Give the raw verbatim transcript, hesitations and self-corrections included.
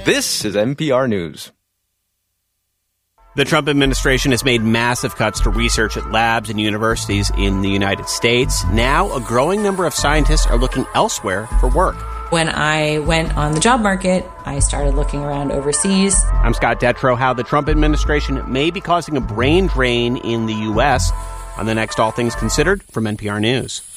This is N P R News. The Trump administration has made massive cuts to research at labs and universities in the United States. Now, a growing number of scientists are looking elsewhere for work. When I went on the job market, I started looking around overseas. I'm Scott Detrow. How the Trump administration may be causing a brain drain in the U S on the next All Things Considered from N P R News.